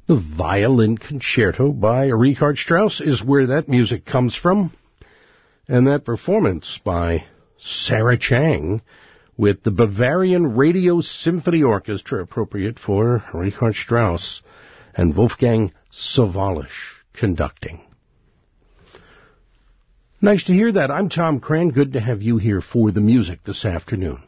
The Violin Concerto by Richard Strauss is where that music comes from. And that performance by Sarah Chang with the Bavarian Radio Symphony Orchestra, appropriate for Richard Strauss, and Wolfgang Sawallisch conducting. Nice to hear that. I'm Tom Cran. Good to have you here for the music this afternoon.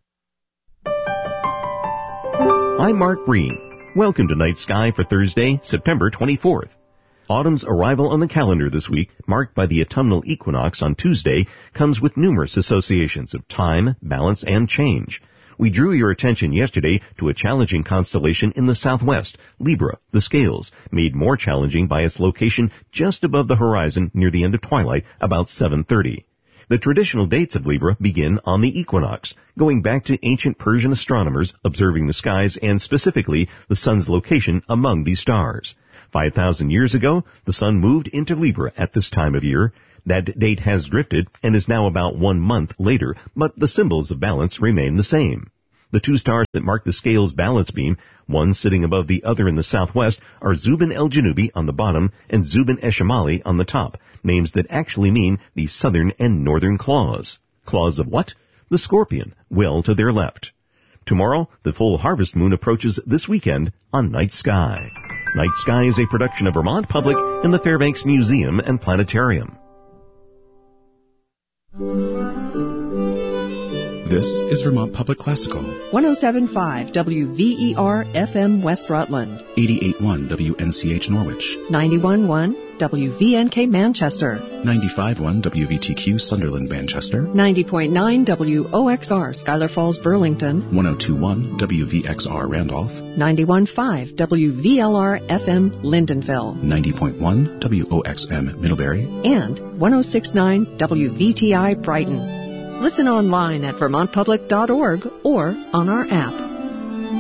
I'm Mark Breen. Welcome to Night Sky for Thursday, September 24th. Autumn's arrival on the calendar this week, marked by the autumnal equinox on Tuesday, comes with numerous associations of time, balance, and change. We drew your attention yesterday to a challenging constellation in the southwest, Libra, the Scales, made more challenging by its location just above the horizon near the end of twilight, about 7:30. The traditional dates of Libra begin on the equinox, going back to ancient Persian astronomers observing the skies and specifically the sun's location among these stars. 5,000 years ago, the sun moved into Libra at this time of year. That date has drifted and is now about 1 month later, but the symbols of balance remain the same. The two stars that mark the Scales balance beam, one sitting above the other in the southwest, are Zubin el-Janubi on the bottom and Zubin Eshemali on the top, names that actually mean the southern and northern claws. Claws of what? The scorpion, well to their left. Tomorrow, the full harvest moon approaches this weekend on Night Sky. Night Sky is a production of Vermont Public and the Fairbanks Museum and Planetarium. This is Vermont Public Classical. 107.5 WVER FM West Rutland. 88.1 WNCH Norwich. 91.1 WVNK Manchester. 95.1 WVTQ Sunderland Manchester. 90.9 WOXR Schuyler Falls Burlington. 102.1 WVXR Randolph. 91.5 WVLR FM Lyndonville. 90.1 WOXM Middlebury. And 106.9 WVTI Brighton. Listen online at vermontpublic.org or on our app.